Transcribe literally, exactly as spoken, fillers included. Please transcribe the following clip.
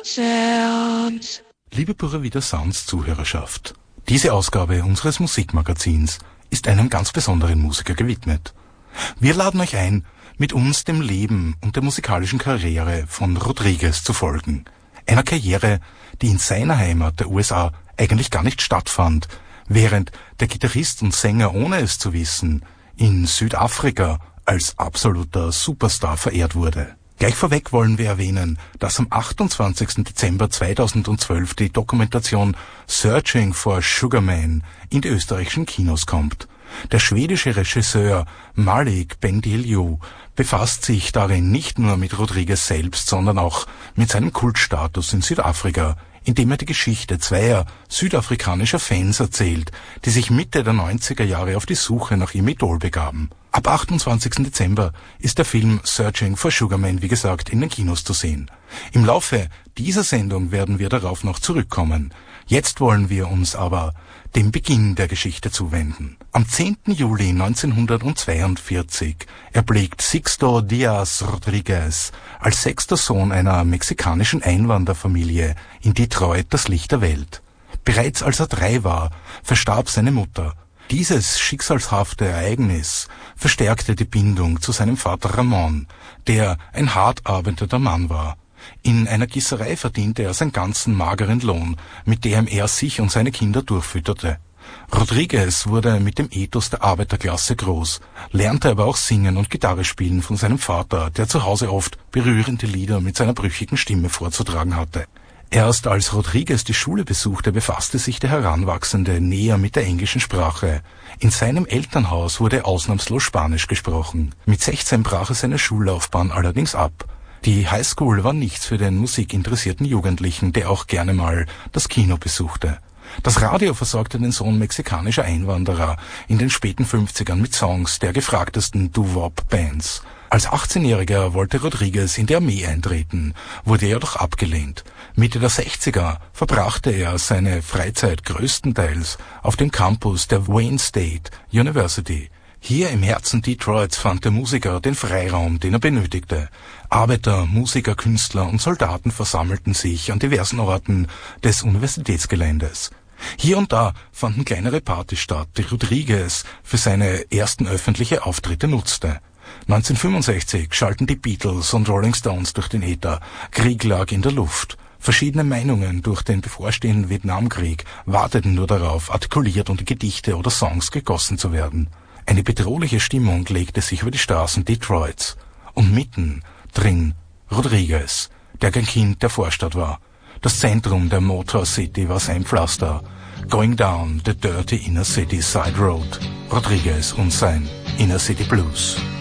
Sounds. Liebe Pura Vida Sounds Zuhörerschaft, diese Ausgabe unseres Musikmagazins ist einem ganz besonderen Musiker gewidmet. Wir laden euch ein, mit uns dem Leben und der musikalischen Karriere von Rodriguez zu folgen. Einer Karriere, die in seiner Heimat der U S A eigentlich gar nicht stattfand, während der Gitarrist und Sänger, ohne es zu wissen, in Südafrika als absoluter Superstar verehrt wurde. Gleich vorweg wollen wir erwähnen, dass am achtundzwanzigsten Dezember zweitausendzwölf die Dokumentation Searching for Sugar Man in die österreichischen Kinos kommt. Der schwedische Regisseur Malik Bendiliou befasst sich darin nicht nur mit Rodriguez selbst, sondern auch mit seinem Kultstatus in Südafrika, indem er die Geschichte zweier südafrikanischer Fans erzählt, die sich Mitte der neunziger Jahre auf die Suche nach ihrem Idol begaben. Ab achtundzwanzigsten Dezember ist der Film Searching for Sugar Man, wie gesagt, in den Kinos zu sehen. Im Laufe dieser Sendung werden wir darauf noch zurückkommen. Jetzt wollen wir uns aber dem Beginn der Geschichte zuwenden. Am zehnten Juli neunzehnhundertzweiundvierzig erblickt Sixto Díaz Rodríguez als sechster Sohn einer mexikanischen Einwanderfamilie in Detroit das Licht der Welt. Bereits als er drei war, verstarb seine Mutter. Dieses schicksalshafte Ereignis verstärkte die Bindung zu seinem Vater Ramon, der ein hart arbeitender Mann war. In einer Gießerei verdiente er seinen ganzen mageren Lohn, mit dem er sich und seine Kinder durchfütterte. Rodriguez wurde mit dem Ethos der Arbeiterklasse groß, lernte aber auch Singen und Gitarre spielen von seinem Vater, der zu Hause oft berührende Lieder mit seiner brüchigen Stimme vorzutragen hatte. Erst als Rodriguez die Schule besuchte, befasste sich der Heranwachsende näher mit der englischen Sprache. In seinem Elternhaus wurde ausnahmslos Spanisch gesprochen. Mit sechzehn brach er seine Schullaufbahn allerdings ab. Die Highschool war nichts für den musikinteressierten Jugendlichen, der auch gerne mal das Kino besuchte. Das Radio versorgte den Sohn mexikanischer Einwanderer in den späten fünfzigern mit Songs der gefragtesten Doo-Wop-Bands. Als achtzehnjähriger wollte Rodriguez in die Armee eintreten, wurde jedoch abgelehnt. Mitte der sechziger verbrachte er seine Freizeit größtenteils auf dem Campus der Wayne State University. Hier im Herzen Detroits fand der Musiker den Freiraum, den er benötigte. Arbeiter, Musiker, Künstler und Soldaten versammelten sich an diversen Orten des Universitätsgeländes. Hier und da fanden kleinere Partys statt, die Rodriguez für seine ersten öffentlichen Auftritte nutzte. neunzehnhundertfünfundsechzig schalten die Beatles und Rolling Stones durch den Äther. Krieg lag in der Luft. Verschiedene Meinungen durch den bevorstehenden Vietnamkrieg warteten nur darauf, artikuliert unter Gedichte oder Songs gegossen zu werden. Eine bedrohliche Stimmung legte sich über die Straßen Detroits. Und mitten drin Rodriguez, der kein Kind der Vorstadt war. Das Zentrum der Motor City war sein Pflaster. Going down the dirty inner city side road. Rodriguez und sein Inner City Blues.